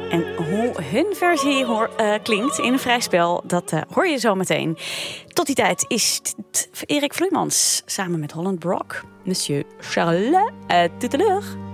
En hoe hun versie klinkt in een vrij spel, dat hoor je zo meteen. Tot die tijd is Erik Vloeimans samen met Holland Brock. Monsieur Charles Tutteleur.